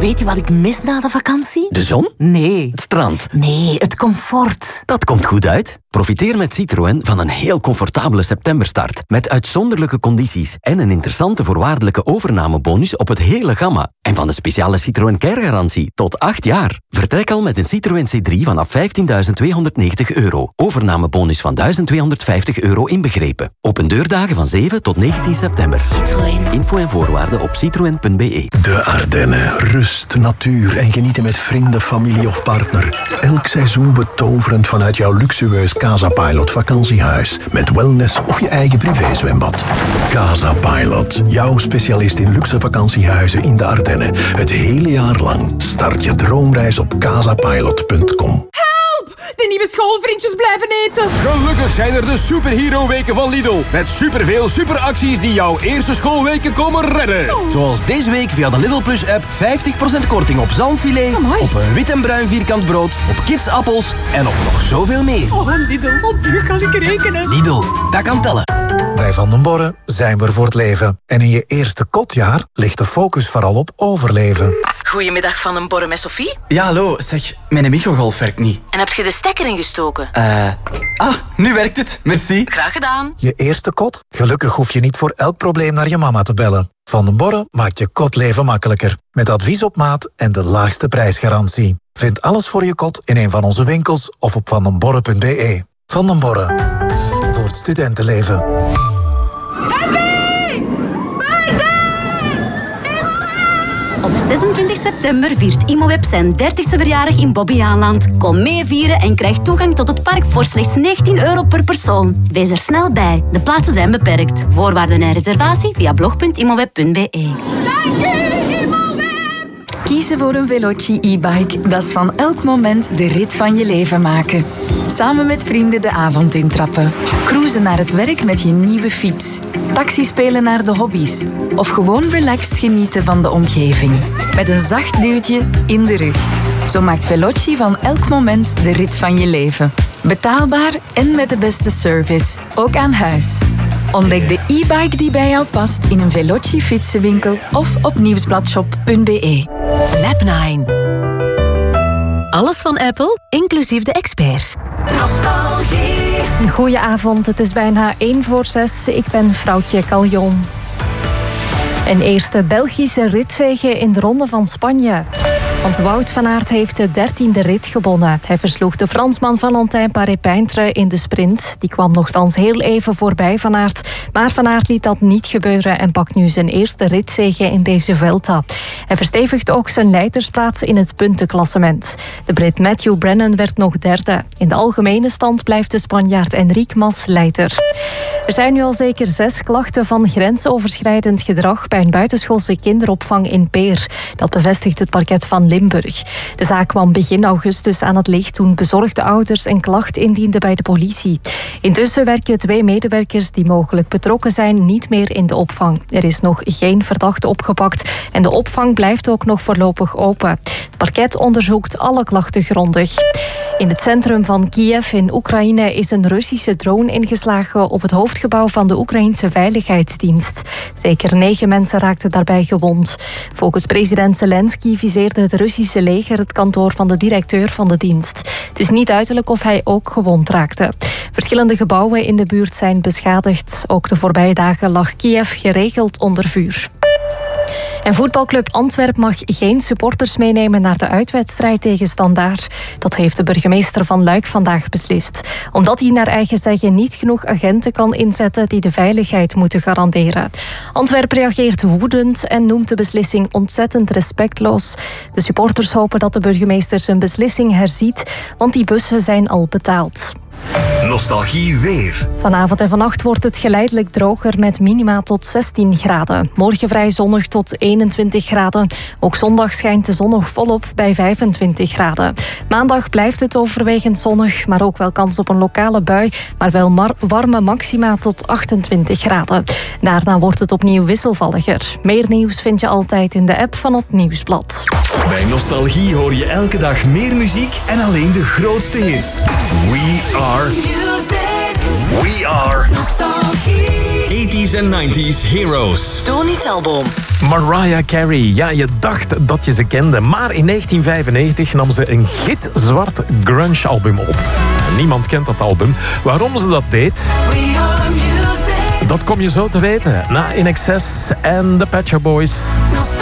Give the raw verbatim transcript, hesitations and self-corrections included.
Weet je wat ik mis na de vakantie? De zon? Nee. Het strand? Nee, het comfort. Dat komt goed uit. Profiteer met Citroën van een heel comfortabele septemberstart. Met uitzonderlijke condities en een interessante voorwaardelijke overnamebonus op het hele gamma. En van de speciale Citroën Care-garantie tot acht jaar. Vertrek al met een Citroën C drie vanaf vijftienduizend tweehonderdnegentig euro. Overnamebonus van duizend tweehonderdvijftig euro inbegrepen. Open deurdagen van zeven tot negentien september. Citroën. Info en voorwaarden op citroen punt b e. De Ardennen. Rust, natuur en genieten met vrienden, familie of partner. Elk seizoen betoverend vanuit jouw luxueus Casa Pilot vakantiehuis. Met wellness of je eigen privézwembad. Casa Pilot. Jouw specialist in luxe vakantiehuizen in de Ardennen. Het hele jaar lang. Start je droomreis op casapilot punt com. De nieuwe schoolvriendjes blijven eten. Gelukkig zijn er de superhero-weken van Lidl. Met superveel superacties die jouw eerste schoolweken komen redden. Oh. Zoals deze week via de Lidl Plus-app vijftig procent korting op zalmfilet, Amai. op een wit en bruin vierkant brood, op kidsappels en op nog zoveel meer. Oh, Lidl, op u kan ik rekenen. Lidl, dat kan tellen. Bij Van den Borre zijn we er voor het leven. En in je eerste kotjaar ligt de focus vooral op overleven. Goedemiddag Van den Borre met Sophie. Ja, hallo. Zeg, mijn microgolf werkt niet. En heb je de stekker ingestoken? Eh... ah, nu werkt het. Merci. Graag gedaan. Je eerste kot? Gelukkig hoef je niet voor elk probleem naar je mama te bellen. Van den Borre maakt je kotleven makkelijker. Met advies op maat en de laagste prijsgarantie. Vind alles voor je kot in een van onze winkels of op vandenborre punt b e. Van den Borre. Voor het studentenleven. Op zesentwintig september viert Imoweb zijn dertigste verjaardag in Bobbejaanland. Kom mee vieren en krijg toegang tot het park voor slechts negentien euro per persoon. Wees er snel bij. De plaatsen zijn beperkt. Voorwaarden en reservatie via blog punt imoweb punt b e. Dank u, Imoweb! Kiezen voor een Veloci e-bike, dat is van elk moment de rit van je leven maken. Samen met vrienden de avond intrappen. Cruisen naar het werk met je nieuwe fiets. Taxi spelen naar de hobby's. Of gewoon relaxed genieten van de omgeving. Met een zacht duwtje in de rug. Zo maakt Veloci van elk moment de rit van je leven. Betaalbaar en met de beste service. Ook aan huis. Ontdek de e-bike die bij jou past in een Veloci fietsenwinkel of op nieuwsbladshop punt b e. Lab nine. Alles van Apple, inclusief de experts. Nostalgie. Goedenavond, het is bijna één voor zes. Ik ben Vrouwtje Caljon. Een eerste Belgische ritzege in de Ronde van Spanje. Want Wout van Aert heeft de dertiende rit gewonnen. Hij versloeg de Fransman Valentin Paré-Peintre in de sprint. Die kwam nogthans heel even voorbij Van Aert. Maar Van Aert liet dat niet gebeuren en pakt nu zijn eerste ritzege in deze Vuelta. Hij verstevigt ook zijn leidersplaats in het puntenklassement. De Brit Matthew Brennan werd nog derde. In de algemene stand blijft de Spanjaard Enric Mas leider. Er zijn nu al zeker zes klachten van grensoverschrijdend gedrag bij een buitenschoolse kinderopvang in Peer. Dat bevestigt het parket van Limburg. De zaak kwam begin augustus aan het licht toen bezorgde ouders een klacht indienden bij de politie. Intussen werken twee medewerkers die mogelijk betrokken zijn niet meer in de opvang. Er is nog geen verdachte opgepakt en de opvang blijft ook nog voorlopig open. Het parket onderzoekt alle klachten grondig. In het centrum van Kiev in Oekraïne is een Russische drone ingeslagen op het hoofdgebouw van de Oekraïense Veiligheidsdienst. Zeker negen mensen raakten daarbij gewond. Volgens president Zelensky viseerde het Russische leger het kantoor van de directeur van de dienst. Het is niet duidelijk of hij ook gewond raakte. Verschillende gebouwen in de buurt zijn beschadigd. Ook de voorbije dagen lag Kiev geregeld onder vuur. En voetbalclub Antwerp mag geen supporters meenemen naar de uitwedstrijd tegen Standaard. Dat heeft de burgemeester van Luik vandaag beslist. Omdat hij naar eigen zeggen niet genoeg agenten kan inzetten die de veiligheid moeten garanderen. Antwerp reageert woedend en noemt de beslissing ontzettend respectloos. De supporters hopen dat de burgemeester zijn beslissing herziet, want die bussen zijn al betaald. Nostalgie weer. Vanavond en vannacht wordt het geleidelijk droger met minima tot zestien graden. Morgen vrij zonnig tot eenentwintig graden. Ook zondag schijnt de zon nog volop bij vijfentwintig graden. Maandag blijft het overwegend zonnig, maar ook wel kans op een lokale bui. Maar wel mar- warme maxima tot achtentwintig graden. Daarna wordt het opnieuw wisselvalliger. Meer nieuws vind je altijd in de app van het Nieuwsblad. Bij Nostalgie hoor je elke dag meer muziek en alleen de grootste hits. We are... Music. We are... Nostalgie. tachtig eighties en nineties heroes. Tony Telboom. Mariah Carey. Ja, je dacht dat je ze kende, maar in negentien vijfennegentig nam ze een gitzwart grunge-album op. Niemand kent dat album. Waarom ze dat deed, dat kom je zo te weten na In Excess en The Pet Shop Boys.